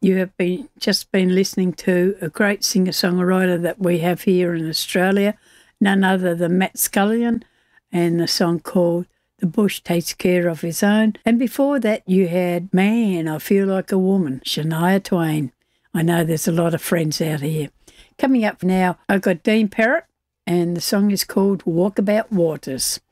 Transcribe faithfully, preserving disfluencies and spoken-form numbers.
You have been just been listening to a great singer-songwriter that we have here in Australia, none other than Matt Scullion, and the song called The Bush Takes Care of His Own. And before that, you had Man, I Feel Like a Woman, Shania Twain. I know there's a lot of friends out here. Coming up now, I've got Dean Parrott, and the song is called Walkabout Waters.